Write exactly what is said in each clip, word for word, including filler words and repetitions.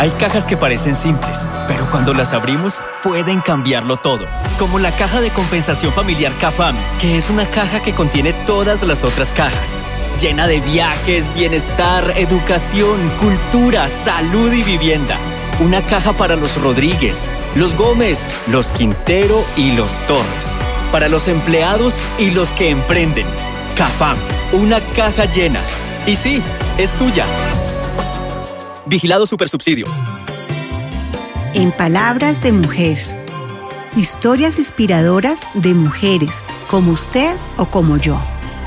Hay cajas que parecen simples, pero cuando las abrimos, pueden cambiarlo todo. Como la caja de compensación familiar CAFAM, que es una caja que contiene todas las otras cajas. Llena de viajes, bienestar, educación, cultura, salud y vivienda. Una caja para los Rodríguez, los Gómez, los Quintero y los Torres. Para los empleados y los que emprenden. CAFAM, una caja llena. Y sí, es tuya. Vigilado Supersubsidio. En Palabras de Mujer. Historias inspiradoras de mujeres, como usted o como yo.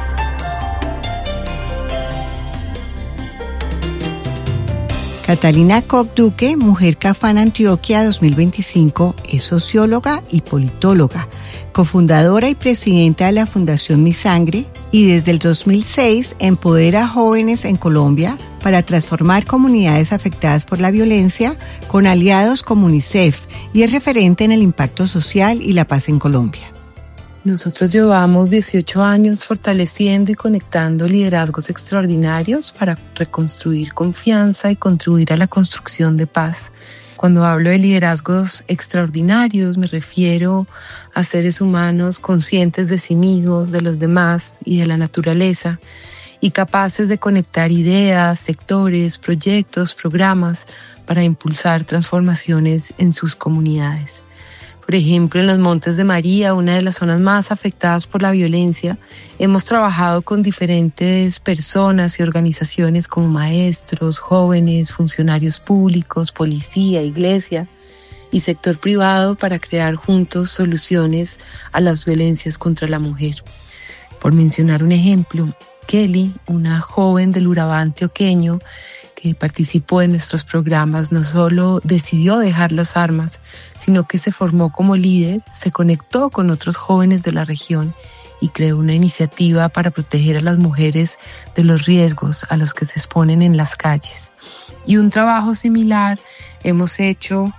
Catalina Koch Duque, Mujer Cafam Antioquia dos mil veinticinco, es socióloga y politóloga, cofundadora y presidenta de la Fundación Mi Sangre, y desde el dos mil seis empodera a jóvenes en Colombia para transformar comunidades afectadas por la violencia con aliados como UNICEF, y es referente en el impacto social y la paz en Colombia. Nosotros llevamos dieciocho años fortaleciendo y conectando liderazgos extraordinarios para reconstruir confianza y contribuir a la construcción de paz. Cuando hablo de liderazgos extraordinarios, me refiero a seres humanos conscientes de sí mismos, de los demás y de la naturaleza, y capaces de conectar ideas, sectores, proyectos, programas para impulsar transformaciones en sus comunidades. Por ejemplo, en los Montes de María, una de las zonas más afectadas por la violencia, hemos trabajado con diferentes personas y organizaciones como maestros, jóvenes, funcionarios públicos, policía, iglesia y sector privado para crear juntos soluciones a las violencias contra la mujer. Por mencionar un ejemplo, Kelly, una joven del Urabá antioqueño que participó en nuestros programas, no solo decidió dejar las armas, sino que se formó como líder, se conectó con otros jóvenes de la región y creó una iniciativa para proteger a las mujeres de los riesgos a los que se exponen en las calles. Y un trabajo similar hemos hecho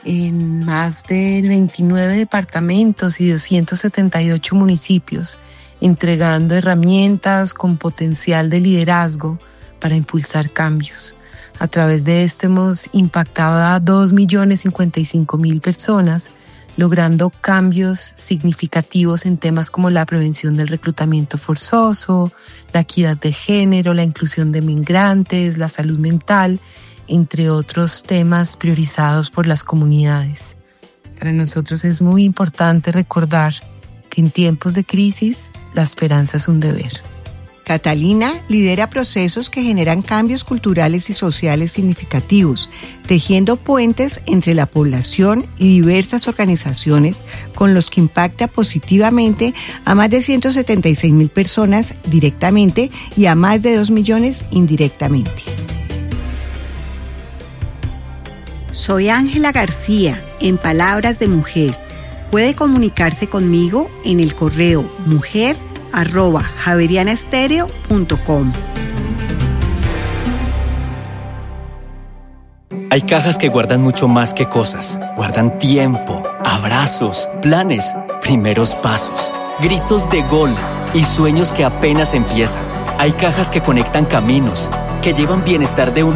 en más de veintinueve departamentos y doscientos setenta y ocho municipios, entregando herramientas con potencial de liderazgo para impulsar cambios. A través de esto hemos impactado a dos millones cincuenta y cinco mil personas, logrando cambios significativos en temas como la prevención del reclutamiento forzoso, la equidad de género, la inclusión de migrantes, la salud mental, entre otros temas priorizados por las comunidades. Para nosotros es muy importante recordar que en tiempos de crisis la esperanza es un deber. Catalina lidera procesos que generan cambios culturales y sociales significativos, tejiendo puentes entre la población y diversas organizaciones, con los que impacta positivamente a más de ciento setenta y seis mil personas directamente y a más de dos millones indirectamente. Soy Ángela García, en Palabras de Mujer. Puede comunicarse conmigo en el correo mujer arroba javerianaestereo punto com. Hay cajas que guardan mucho más que cosas. Guardan tiempo, abrazos, planes, primeros pasos, gritos de gol y sueños que apenas empiezan. Hay cajas que conectan caminos, que llevan bienestar de un